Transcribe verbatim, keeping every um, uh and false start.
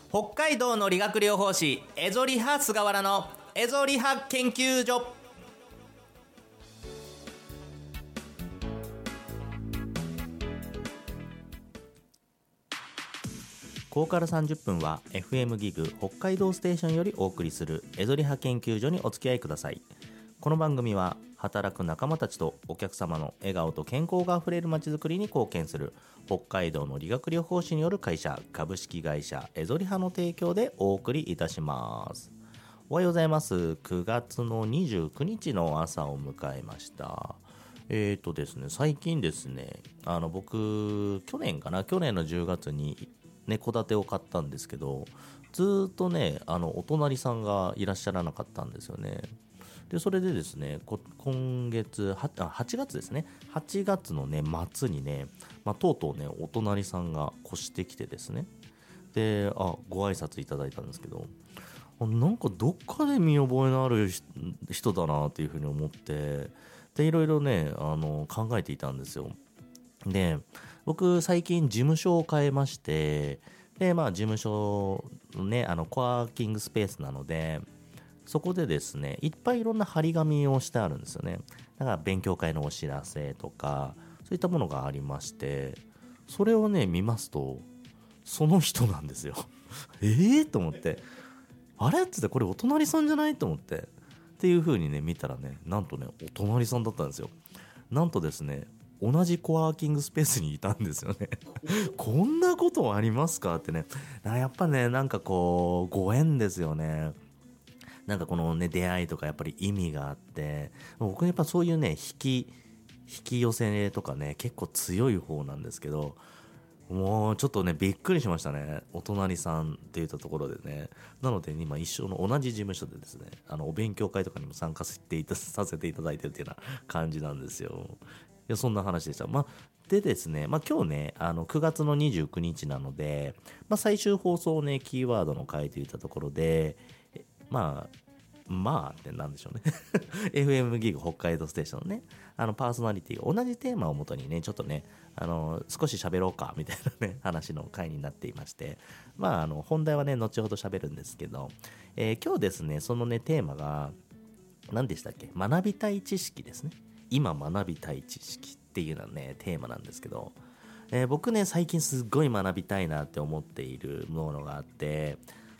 北海道の理学療法士エゾリハ菅原のエゾリハ研究所。ここからさんじゅっぷんは エフエム ギグ北海道ステーションよりお送りするエゾリハ研究所にお付き合いください。この番組は働く仲間たちとお客様の笑顔と健康があふれるまちづくりに貢献する北海道の理学療法士による会社株式会社エゾリハの提供でお送りいたします。おはようございます。くがつのにじゅうくにちの朝を迎えました。えーとですね最近ですねあの僕去年かな去年のじゅうがつに猫建てを買ったんですけど、ずっとねあのお隣さんがいらっしゃらなかったんですよね。でそれでですねこ今月 8, あはちがつですねはちがつのね末にね、まあ、とうとうねお隣さんが越してきてですね、であご挨拶いただいたんですけど、なんかどっかで見覚えのある人だなっていうふうに思って、でいろいろねあの考えていたんですよ。で僕最近事務所を変えまして、でまあ事務所のねあのコワーキングスペースなので、そこでですねいっぱいいろんな張り紙をしてあるんですよね。だから勉強会のお知らせとかそういったものがありまして、それをね見ますとその人なんですよええと思って、あれっつってこれお隣さんじゃないと思ってっていう風にね見たらね、なんとねお隣さんだったんですよ。なんとですね同じコワーキングスペースにいたんですよねこんなことありますかってね。やっぱねなんかこうご縁ですよね。なんかこのね出会いとかやっぱり意味があって、僕やっぱそういうね引き引き寄せとかね結構強い方なんですけど、もうちょっとねびっくりしましたね、お隣さんって言ったところでね。なので今一緒の同じ事務所でですねあのお勉強会とかにも参加させていたさせていただいてるっていうような感じなんですよ。いやそんな話でした。まあでですね、まあ今日ねあのくがつのにじゅうくにちなので、まあ最終放送をねキーワードの書いていたところで、まあまあってなんでしょうねエフエム ギグ北海道ステーションのねあのパーソナリティが同じテーマをもとにねちょっとねあの少し喋ろうかみたいなね話の回になっていまして、まああの本題はね後ほど喋るんですけど、えー、今日ですねそのねテーマが何でしたっけ、学びたい知識ですね。今学びたい知識っていうのはねテーマなんですけど、えー、僕ね最近すっごい学びたいなって思っているものがあって、